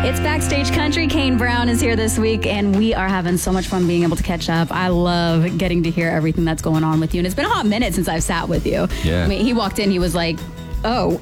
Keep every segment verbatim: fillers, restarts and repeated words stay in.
It's Backstage Country. Kane Brown is here this week, and we are having so much fun being able to catch up. I love getting to hear everything that's going on with you, and it's been a hot minute since I've sat with you. Yeah. I mean, he walked in, he was like, oh,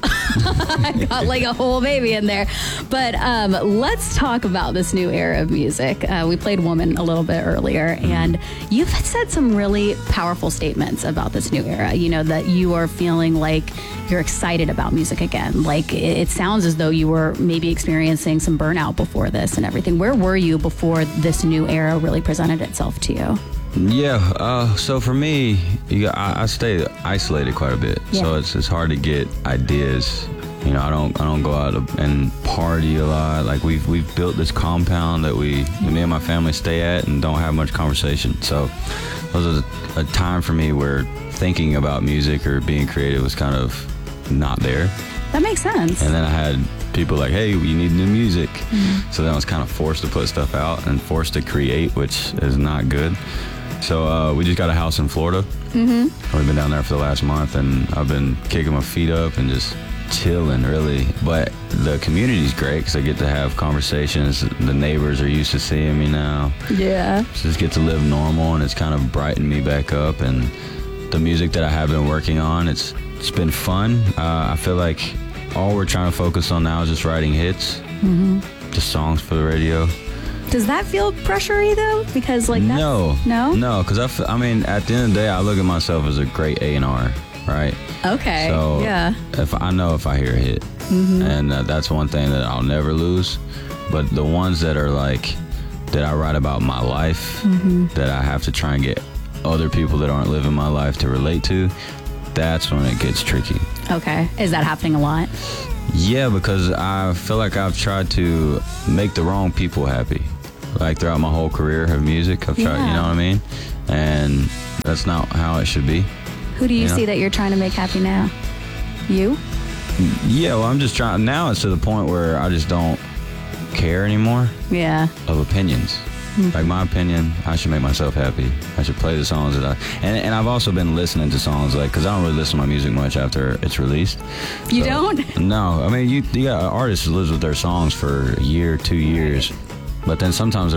I got like a whole baby in there. But um, let's talk about this new era of music. Uh, we played Woman a little bit earlier, and you've said some really powerful statements about this new era. You know, that you are feeling like you're excited about music again. Like, it, it sounds as though you were maybe experiencing some burnout before this and everything. Where were you before this new era really presented itself to you? Yeah, uh, so for me, you got, I, I stay isolated quite a bit, Yeah. so it's it's hard to get ideas. You know, I don't I don't go out and party a lot. Like we've we've built this compound that we me and my family stay at and don't have much conversation. So it was a, a time for me where thinking about music or being creative was kind of not there. That makes sense. And then I had people like, hey, you need new music. Mm-hmm. So then I was kind of forced to put stuff out and forced to create, which is not good. So uh, we just got a house in Florida. Mm-hmm. We've been down there for the last month, and I've been kicking my feet up and just chilling, really. But the community's great because I get to have conversations. The neighbors are used to seeing me now. Yeah. Just get to live normal, and it's kind of brightened me back up. And the music that I have been working on, it's it's been fun. Uh, I feel like all we're trying to focus on now is just writing hits, mm-hmm. just songs for the radio. Does that feel pressury though? Because like that's, no, no, no, because I, f- I mean, at the end of the day, I look at myself as a great A and R, right? Okay. So yeah. If I know if I hear a hit, mm-hmm. and uh, that's one thing that I'll never lose. But the ones that are like that I write about my life, mm-hmm. that I have to try and get other people that aren't living my life to relate to, that's when it gets tricky. Okay. Is that happening a lot? Yeah, because I feel like I've tried to make the wrong people happy. Like throughout my whole career of music, I've tried, Yeah. you know what I mean? And that's not how it should be. Who do you, You know? see that you're trying to make happy now? You? Yeah, well, I'm just trying, now it's to the point where I just don't care anymore Yeah. of opinions. Like my opinion, I should make myself happy. I should play the songs that I, and, and I've also been listening to songs like, cause I don't really listen to my music much after it's released. You So, don't? No, I mean, you, you got artists who lives with their songs for a year, two years, but then sometimes